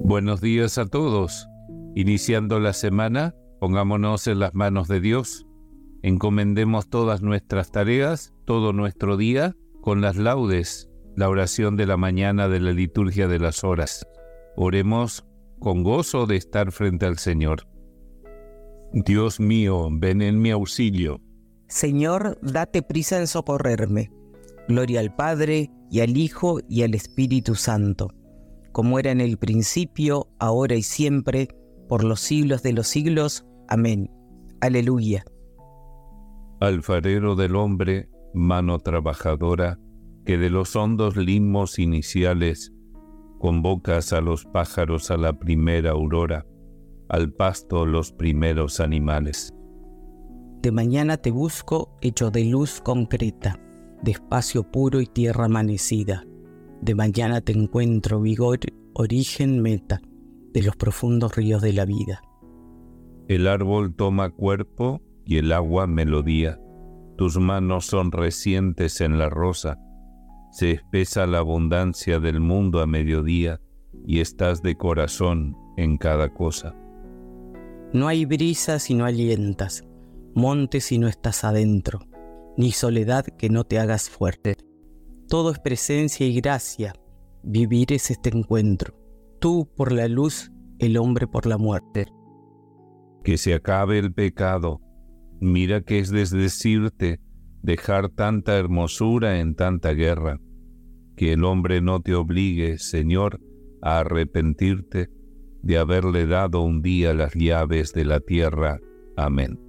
Buenos días a todos. Iniciando la semana, pongámonos en las manos de Dios. Encomendemos todas nuestras tareas, todo nuestro día, con las laudes, la oración de la mañana de la liturgia de las horas. Oremos con gozo de estar frente al Señor. Dios mío, ven en mi auxilio. Señor, date prisa en socorrerme. Gloria al Padre, y al Hijo, y al Espíritu Santo, como era en el principio, ahora y siempre, por los siglos de los siglos. Amén. Aleluya. Alfarero del hombre, mano trabajadora, que de los hondos limos iniciales convocas a los pájaros a la primera aurora, al pasto los primeros animales. De mañana te busco, hecho de luz concreta, de espacio puro y tierra amanecida. De mañana te encuentro, vigor, origen, meta, de los profundos ríos de la vida. El árbol toma cuerpo y el agua melodía. Tus manos son recientes en la rosa. Se espesa la abundancia del mundo a mediodía y estás de corazón en cada cosa. No hay brisa si no alientas, monte si no estás adentro, ni soledad que no te hagas fuerte. Todo es presencia y gracia, vivir es este encuentro. Tú por la luz, el hombre por la muerte. Que se acabe el pecado. Mira que es desdecirte, dejar tanta hermosura en tanta guerra. Que el hombre no te obligue, Señor, a arrepentirte de haberle dado un día las llaves de la tierra. Amén.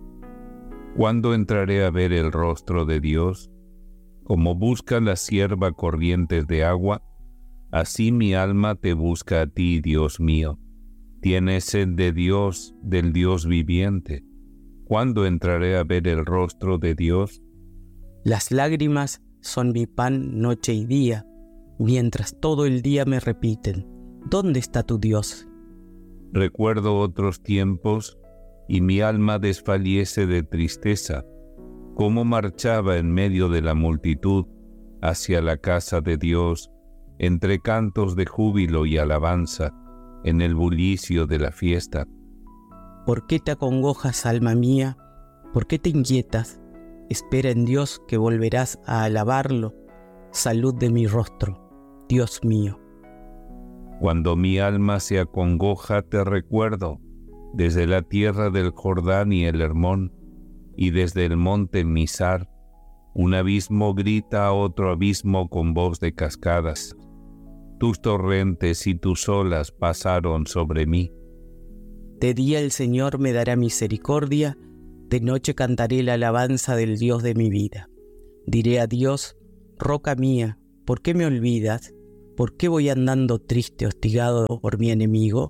¿Cuándo entraré a ver el rostro de Dios? Como busca la cierva corrientes de agua, así mi alma te busca a ti, Dios mío. Tienes sed de Dios, del Dios viviente. ¿Cuándo entraré a ver el rostro de Dios? Las lágrimas son mi pan noche y día, mientras todo el día me repiten: ¿dónde está tu Dios? Recuerdo otros tiempos y mi alma desfallece de tristeza. Cómo marchaba en medio de la multitud hacia la casa de Dios, entre cantos de júbilo y alabanza, en el bullicio de la fiesta. ¿Por qué te acongojas, alma mía? ¿Por qué te inquietas? Espera en Dios que volverás a alabarlo. Salud de mi rostro, Dios mío. Cuando mi alma se acongoja te recuerdo, desde la tierra del Jordán y el Hermón, y desde el monte Mizar, un abismo grita a otro abismo con voz de cascadas. Tus torrentes y tus olas pasaron sobre mí. De día el Señor me dará misericordia, de noche cantaré la alabanza del Dios de mi vida. Diré a Dios: roca mía, ¿por qué me olvidas? ¿Por qué voy andando triste, hostigado por mi enemigo?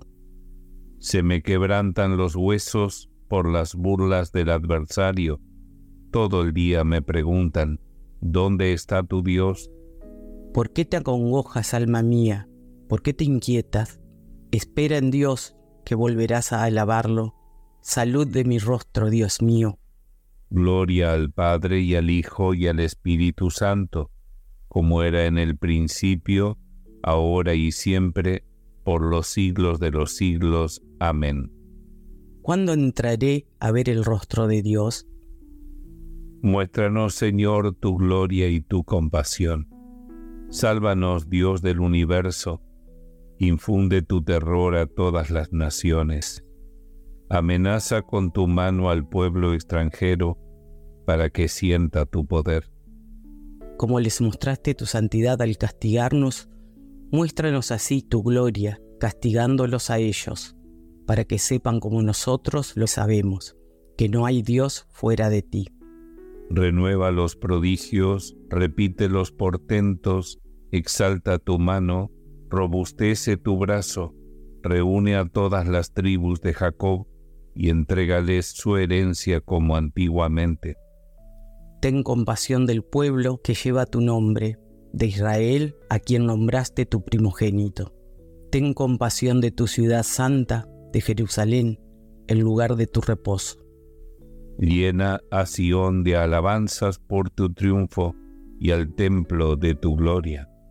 Se me quebrantan los huesos por las burlas del adversario. Todo el día me preguntan: ¿dónde está tu Dios? ¿Por qué te acongojas, alma mía? ¿Por qué te inquietas? Espera en Dios, que volverás a alabarlo. Salud de mi rostro, Dios mío. Gloria al Padre y al Hijo y al Espíritu Santo, como era en el principio, ahora y siempre, por los siglos de los siglos. Amén. ¿Cuándo entraré a ver el rostro de Dios? Muéstranos, Señor, tu gloria y tu compasión. Sálvanos, Dios del universo. Infunde tu terror a todas las naciones. Amenaza con tu mano al pueblo extranjero para que sienta tu poder. Como les mostraste tu santidad al castigarnos, muéstranos así tu gloria, castigándolos a ellos, para que sepan como nosotros lo sabemos, que no hay Dios fuera de ti. Renueva los prodigios, repite los portentos, exalta tu mano, robustece tu brazo, reúne a todas las tribus de Jacob y entrégales su herencia como antiguamente. Ten compasión del pueblo que lleva tu nombre, de Israel, a quien nombraste tu primogénito. Ten compasión de tu ciudad santa, de Jerusalén, el lugar de tu reposo. Llena a Sión de alabanzas por tu triunfo y al templo de tu gloria.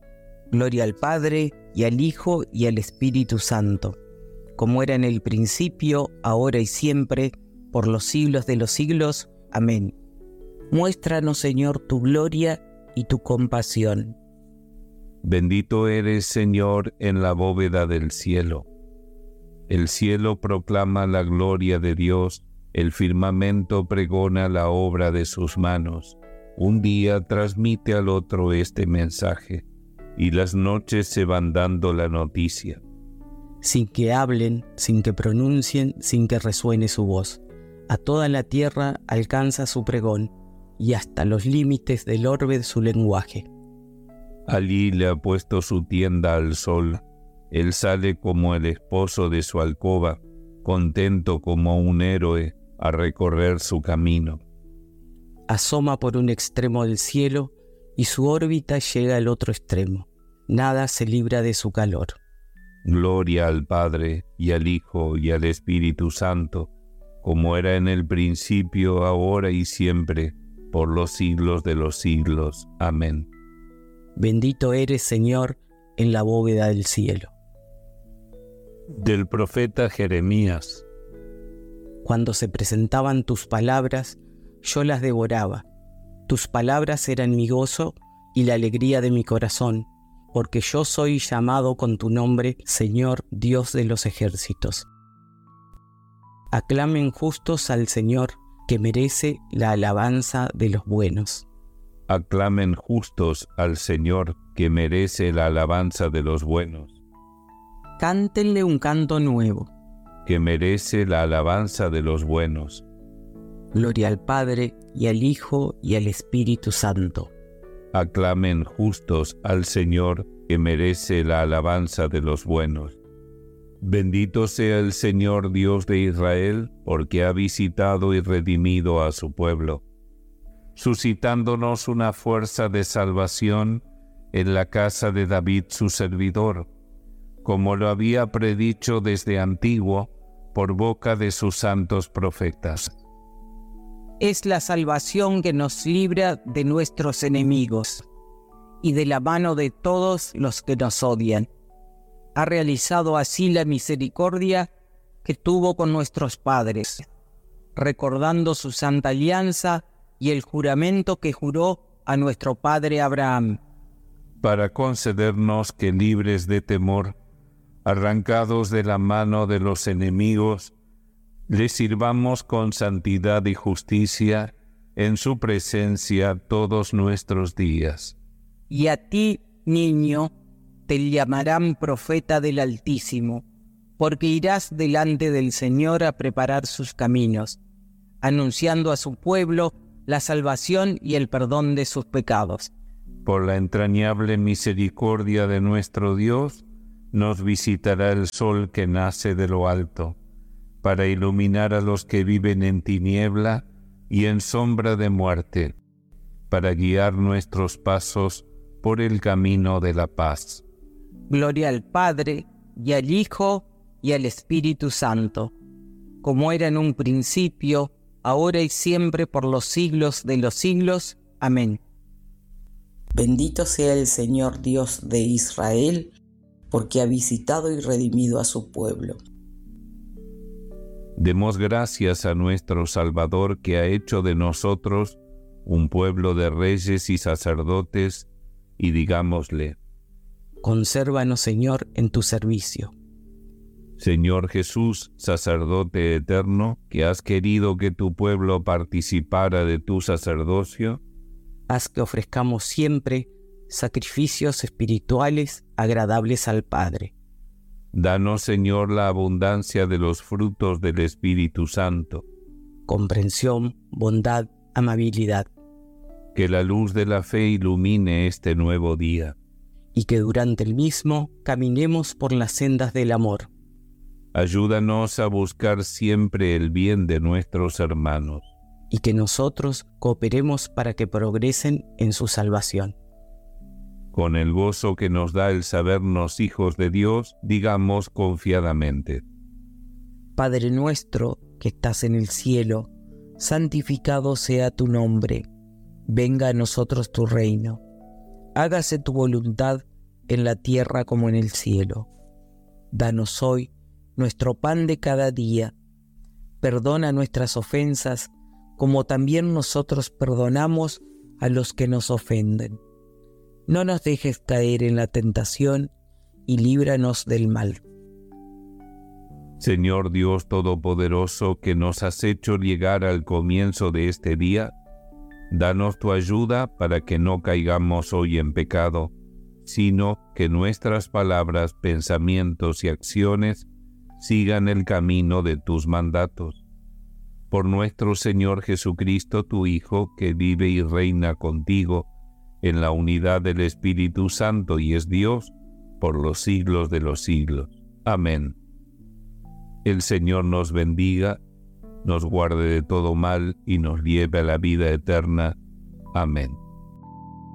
Gloria al Padre, y al Hijo, y al Espíritu Santo, como era en el principio, ahora y siempre, por los siglos de los siglos. Amén. Muéstranos, Señor, tu gloria y tu compasión. Bendito eres, Señor, en la bóveda del cielo. El cielo proclama la gloria de Dios, el firmamento pregona la obra de sus manos. Un día transmite al otro este mensaje, y las noches se van dando la noticia. Sin que hablen, sin que pronuncien, sin que resuene su voz. A toda la tierra alcanza su pregón, y hasta los límites del orbe su lenguaje. Allí le ha puesto su tienda al sol. Él sale como el esposo de su alcoba, contento como un héroe a recorrer su camino. Asoma por un extremo del cielo y su órbita llega al otro extremo. Nada se libra de su calor. Gloria al Padre, y al Hijo, y al Espíritu Santo, como era en el principio, ahora y siempre, por los siglos de los siglos. Amén. Bendito eres, Señor, en la bóveda del cielo. Del profeta Jeremías. Cuando se presentaban tus palabras, yo las devoraba. Tus palabras eran mi gozo y la alegría de mi corazón, porque yo soy llamado con tu nombre, Señor, Dios de los ejércitos. Aclamen justos al Señor, que merece la alabanza de los buenos. Aclamen justos al Señor, que merece la alabanza de los buenos. Cántenle un canto nuevo. Que merece la alabanza de los buenos. Gloria al Padre, y al Hijo, y al Espíritu Santo. Aclamen justos al Señor, que merece la alabanza de los buenos. Bendito sea el Señor Dios de Israel, porque ha visitado y redimido a su pueblo, suscitándonos una fuerza de salvación en la casa de David su servidor, como lo había predicho desde antiguo por boca de sus santos profetas. Es la salvación que nos libra de nuestros enemigos y de la mano de todos los que nos odian. Ha realizado así la misericordia que tuvo con nuestros padres, recordando su santa alianza y el juramento que juró a nuestro padre Abraham. Para concedernos que, libres de temor, arrancados de la mano de los enemigos, le sirvamos con santidad y justicia en su presencia todos nuestros días. Y a ti, niño, te llamarán profeta del Altísimo, porque irás delante del Señor a preparar sus caminos, anunciando a su pueblo la salvación y el perdón de sus pecados. Por la entrañable misericordia de nuestro Dios, nos visitará el sol que nace de lo alto, para iluminar a los que viven en tiniebla y en sombra de muerte, para guiar nuestros pasos por el camino de la paz. Gloria al Padre, y al Hijo, y al Espíritu Santo, como era en un principio, ahora y siempre, por los siglos de los siglos. Amén. Bendito sea el Señor Dios de Israel, porque ha visitado y redimido a su pueblo. Demos gracias a nuestro Salvador, que ha hecho de nosotros un pueblo de reyes y sacerdotes, y digámosle: consérvanos, Señor, en tu servicio. Señor Jesús, sacerdote eterno, que has querido que tu pueblo participara de tu sacerdocio, haz que ofrezcamos siempre sacrificios espirituales agradables al Padre. Danos, Señor, la abundancia de los frutos del Espíritu Santo, comprensión, bondad, amabilidad. Que la luz de la fe ilumine este nuevo día, y que durante el mismo caminemos por las sendas del amor. Ayúdanos a buscar siempre el bien de nuestros hermanos, y que nosotros cooperemos para que progresen en su salvación. Con el gozo que nos da el sabernos hijos de Dios, digamos confiadamente: Padre nuestro que estás en el cielo, santificado sea tu nombre. Venga a nosotros tu reino. Hágase tu voluntad en la tierra como en el cielo. Danos hoy nuestro pan de cada día. Perdona nuestras ofensas, como también nosotros perdonamos a los que nos ofenden. No nos dejes caer en la tentación y líbranos del mal. Señor Dios Todopoderoso, que nos has hecho llegar al comienzo de este día, danos tu ayuda para que no caigamos hoy en pecado, sino que nuestras palabras, pensamientos y acciones sigan el camino de tus mandatos. Por nuestro Señor Jesucristo, tu Hijo, que vive y reina contigo en la unidad del Espíritu Santo y es Dios por los siglos de los siglos. Amén. El Señor nos bendiga, nos guarde de todo mal y nos lleve a la vida eterna. Amén.